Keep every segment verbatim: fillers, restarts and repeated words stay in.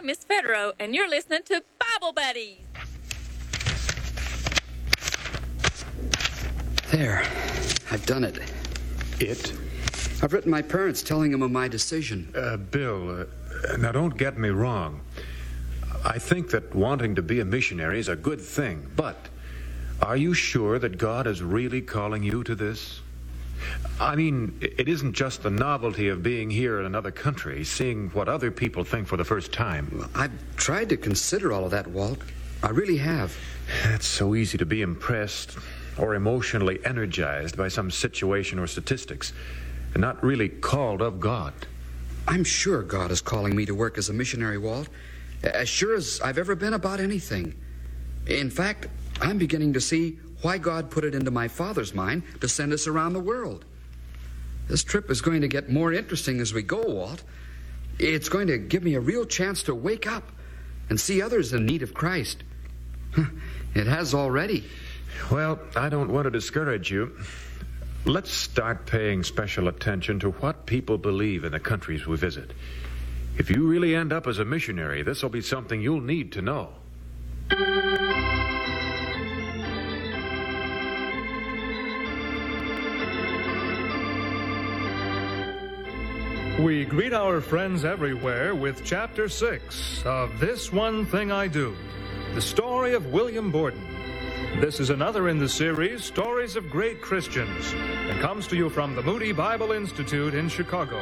I'm Miss Federer, and you're listening to Bible Buddies. There. I've done it. It? I've written my parents telling them of my decision. Uh, Bill, uh, now don't get me wrong. I think that wanting to be a missionary is a good thing, but are you sure that God is really calling you to this? I mean, it isn't just the novelty of being here in another country, seeing what other people think for the first time. I've tried to consider all of that, Walt. I really have. It's so easy to be impressed or emotionally energized by some situation or statistics, and not really called of God. I'm sure God is calling me to work as a missionary, Walt. As sure as I've ever been about anything. In fact, I'm beginning to see why God put it into my father's mind to send us around the world. This trip is going to get more interesting as we go, Walt. It's going to give me a real chance to wake up and see others in need of Christ. It has already. Well, I don't want to discourage you. Let's start paying special attention to what people believe in the countries we visit. If you really end up as a missionary, this will be something you'll need to know. We greet our friends everywhere with Chapter six of This One Thing I Do, the story of William Borden. This is another in the series, Stories of Great Christians, and comes to you from the Moody Bible Institute in Chicago.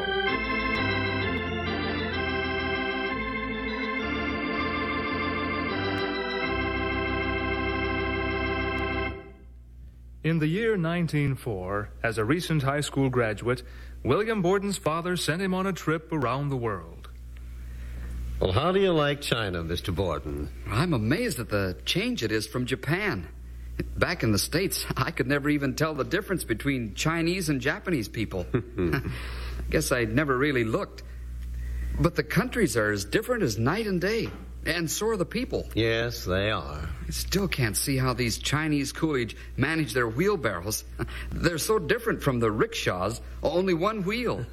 In the year nineteen oh four, as a recent high school graduate, William Borden's father sent him on a trip around the world. Well, how do you like China, Mister Borden? I'm amazed at the change it is from Japan. Back in the States, I could never even tell the difference between Chinese and Japanese people. I guess I never really looked. But the countries are as different as night and day. And so are the people. Yes, they are. I still can't see how these Chinese Coolidge manage their wheelbarrows. They're so different from the rickshaws, only one wheel.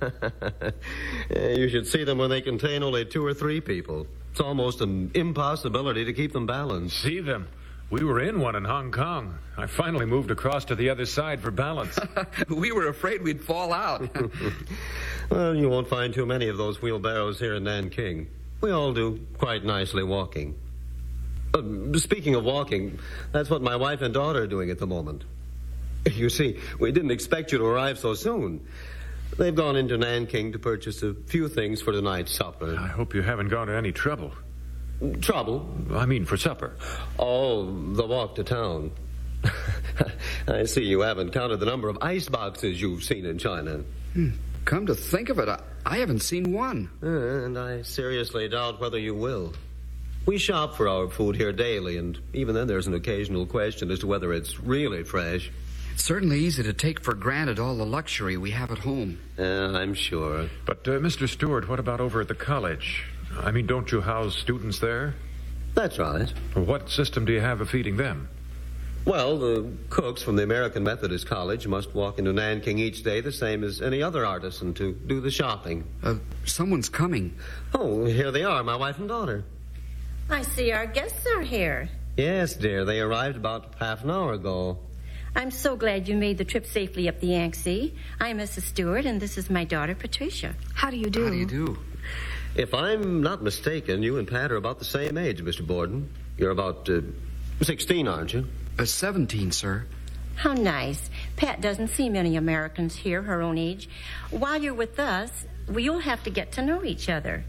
You should see them when they contain only two or three people. It's almost an impossibility to keep them balanced. See them? We were in one in Hong Kong. I finally moved across to the other side for balance. We were afraid we'd fall out. Well, you won't find too many of those wheelbarrows here in Nanking. We all do quite nicely walking. Uh, speaking of walking, that's what my wife and daughter are doing at the moment. You see, we didn't expect you to arrive so soon. They've gone into Nanking to purchase a few things for tonight's supper. I hope you haven't gone to any trouble. Trouble? I mean for supper. Oh, the walk to town. I see you haven't counted the number of ice boxes you've seen in China. Hmm. Come to think of it, I, I haven't seen one. Uh, and I seriously doubt whether you will. We shop for our food here daily, and even then there's an occasional question as to whether it's really fresh. It's certainly easy to take for granted all the luxury we have at home. Uh, I'm sure. But, uh, Mister Stewart, what about over at the college? I mean, don't you house students there? That's right. Well, what system do you have of feeding them? Well, the cooks from the American Methodist College must walk into Nanking each day the same as any other artisan to do the shopping. Uh, someone's coming. Oh, here they are, my wife and daughter. I see our guests are here. Yes, dear. They arrived about half an hour ago. I'm so glad you made the trip safely up the Yangtze. I'm Missus Stewart, and this is my daughter, Patricia. How do you do? How do you do? If I'm not mistaken, you and Pat are about the same age, Mister Borden. You're about uh, sixteen, aren't you? Uh, seventeen, sir. How nice. Pat doesn't see many Americans here her own age. While you're with us, well, you'll have to get to know each other.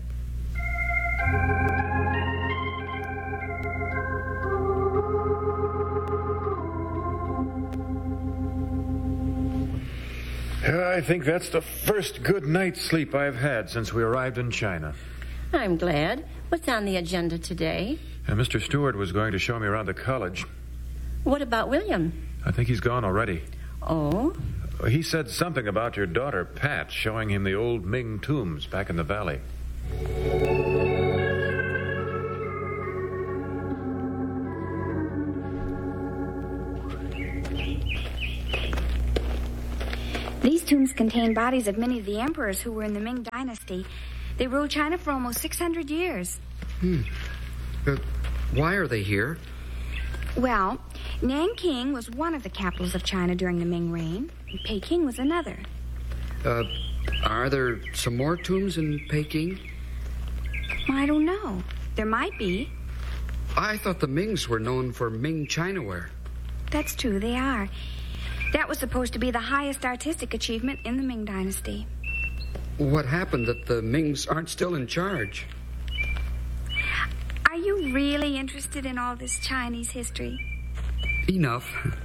I think that's the first good night's sleep I've had since we arrived in China. I'm glad. What's on the agenda today? And Mister Stewart was going to show me around the college. What about William? I think he's gone already. Oh? He said something about your daughter, Pat, showing him the old Ming tombs back in the valley. These tombs contain bodies of many of the emperors who were in the Ming Dynasty. They ruled China for almost six hundred years. Hmm. Uh, why are they here? Well, Nanking was one of the capitals of China during the Ming reign, and Peking was another. Uh, are there some more tombs in Peking? I don't know. There might be. I thought the Mings were known for Ming Chinaware. That's true, they are. That was supposed to be the highest artistic achievement in the Ming Dynasty. What happened that the Mings aren't still in charge? Are you really interested in all this Chinese history? Enough.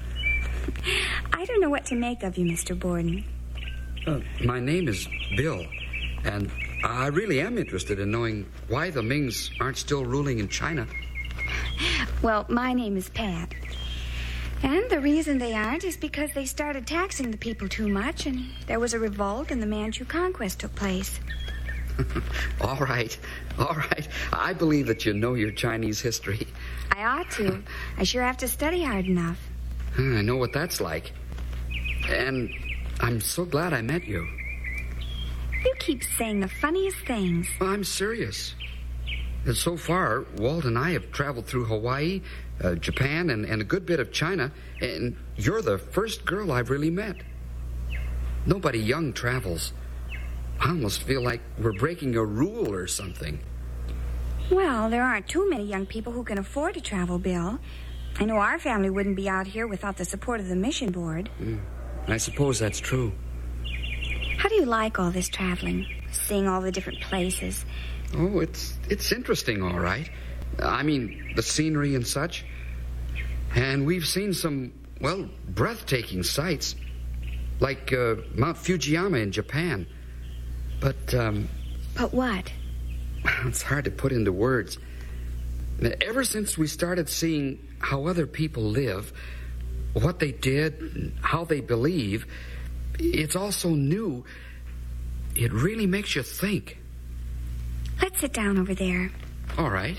I don't know what to make of you, Mister Borden. Uh, my name is Bill, and I really am interested in knowing why the Mings aren't still ruling in China. Well, my name is Pat. And the reason they aren't is because they started taxing the people too much, and there was a revolt, and the Manchu conquest took place. All right, all right. I believe that you know your Chinese history. I ought to. I sure have to study hard enough. I know what that's like. And I'm so glad I met you. You keep saying the funniest things. I'm serious. And so far, Walt and I have traveled through Hawaii, uh, Japan, and, and a good bit of China, and you're the first girl I've really met. Nobody young travels. I almost feel like we're breaking a rule or something. Well, there aren't too many young people who can afford to travel, Bill. I know our family wouldn't be out here without the support of the mission board. Mm, I suppose that's true. How do you like all this traveling? Seeing all the different places? Oh, it's it's interesting, all right. I mean, the scenery and such. And we've seen some, well, breathtaking sights. Like uh, Mount Fujiyama in Japan. But, um... But what? It's hard to put into words. Ever since we started seeing how other people live, what they did, how they believe, it's all so new. It really makes you think. Let's sit down over there. All right.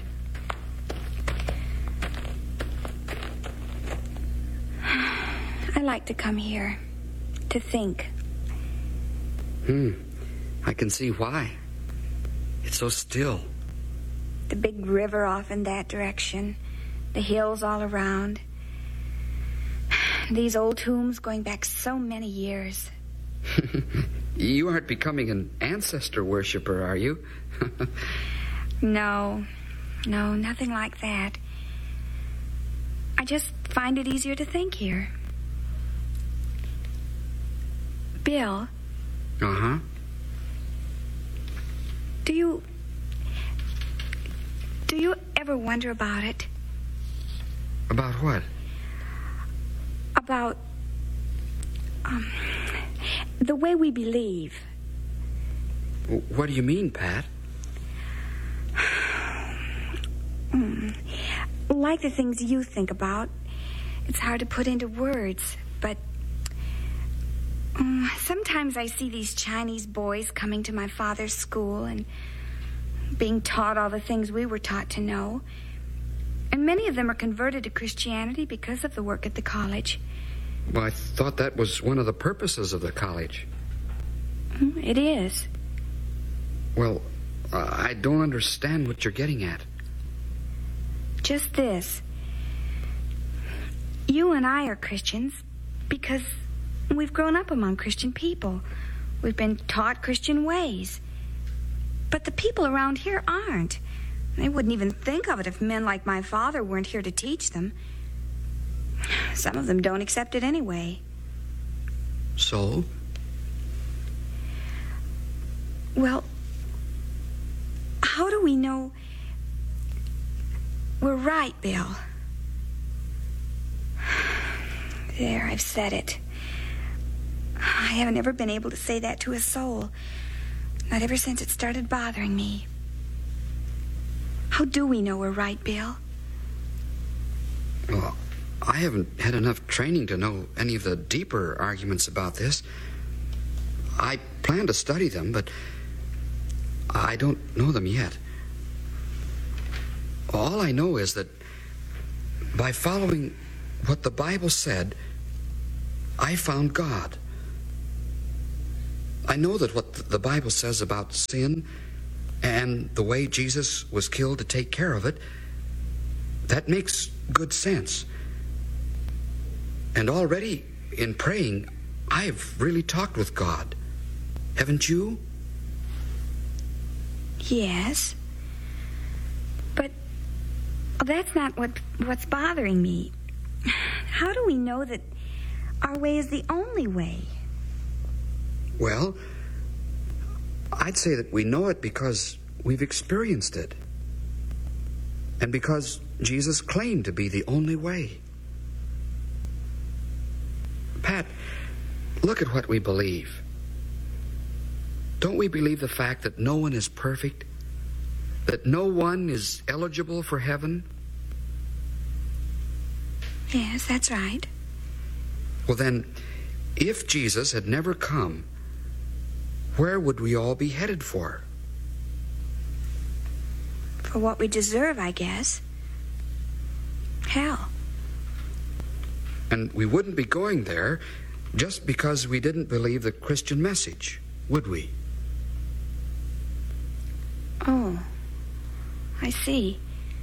I like to come here, to think. Hmm. I can see why. It's so still. The big river off in that direction. The hills all around. These old tombs going back so many years. You aren't becoming an ancestor worshiper, are you? No. No, nothing like that. I just find it easier to think here. Bill. Uh-huh. Do you... Do you ever wonder about it? About what? About... Um, the way we believe. What do you mean, Pat? Mm. Like the things you think about. It's hard to put into words, but... Um, sometimes I see these Chinese boys coming to my father's school and being taught all the things we were taught to know. And many of them are converted to Christianity because of the work at the college. Well, I thought that was one of the purposes of the college. It is. Well, uh, I don't understand what you're getting at. Just this. You and I are Christians because we've grown up among Christian people. We've been taught Christian ways. But the people around here aren't. They wouldn't even think of it if men like my father weren't here to teach them. Some of them don't accept it anyway. So? Well, how do we know we're right, Bill? There, I've said it. I haven't ever been able to say that to a soul. Not ever since it started bothering me. How do we know we're right, Bill? Well, I haven't had enough training to know any of the deeper arguments about this. I plan to study them, but I don't know them yet. All I know is that by following what the Bible said, I found God. I know that what the Bible says about sin, and the way Jesus was killed to take care of it, that makes good sense. And already, in praying, I've really talked with God. Haven't you? Yes. But that's not what what's bothering me. How do we know that our way is the only way? Well, I'd say that we know it because we've experienced it. And because Jesus claimed to be the only way. Pat, look at what we believe. Don't we believe the fact that no one is perfect? That no one is eligible for heaven? Yes, that's right. Well then, if Jesus had never come, where would we all be headed for? For what we deserve, I guess. Hell. And we wouldn't be going there just because we didn't believe the Christian message, would we? Oh, I see.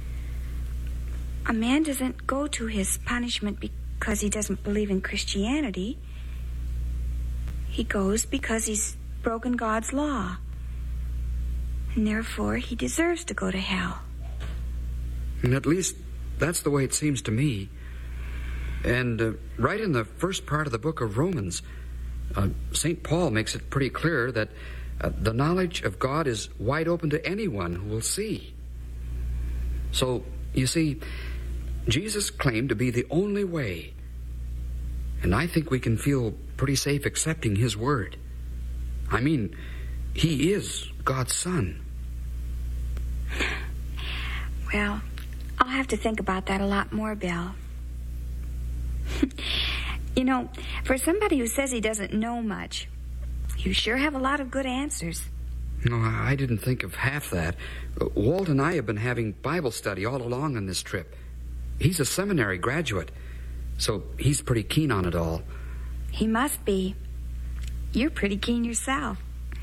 A man doesn't go to his punishment because he doesn't believe in Christianity. He goes because he's broken God's law. And therefore, he deserves to go to hell. And at least that's the way it seems to me. And uh, right in the first part of the book of Romans, uh, Saint Paul makes it pretty clear that uh, the knowledge of God is wide open to anyone who will see. So, you see, Jesus claimed to be the only way. And I think we can feel pretty safe accepting his word. I mean, he is God's Son. Well, I'll have to think about that a lot more, Bill. You know, for somebody who says he doesn't know much, you sure have a lot of good answers. No, I didn't think of half that. Uh, Walt and I have been having Bible study all along on this trip. He's a seminary graduate, so he's pretty keen on it all. He must be. You're pretty keen yourself.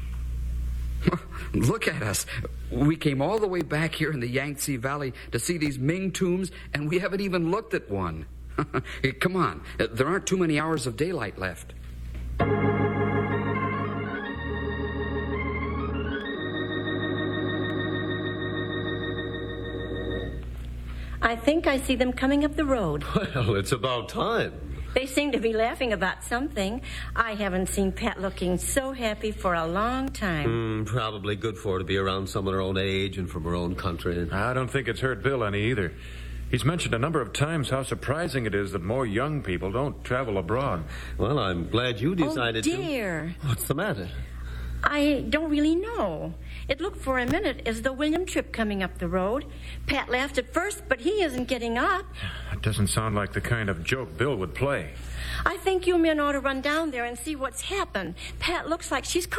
Look at us. We came all the way back here in the Yangtze Valley to see these Ming tombs, and we haven't even looked at one. Come on. There aren't too many hours of daylight left. I think I see them coming up the road. Well, it's about time. They seem to be laughing about something. I haven't seen Pat looking so happy for a long time. Mm, probably good for her to be around someone her own age and from her own country. I don't think it's hurt Bill any either. He's mentioned a number of times how surprising it is that more young people don't travel abroad. Well, I'm glad you decided oh, dear. to. What's the matter? I don't really know. It looked for a minute as though William Tripp coming up the road. Pat laughed at first, but he isn't getting up. That doesn't sound like the kind of joke Bill would play. I think you men ought to run down there and see what's happened. Pat looks like she's crying.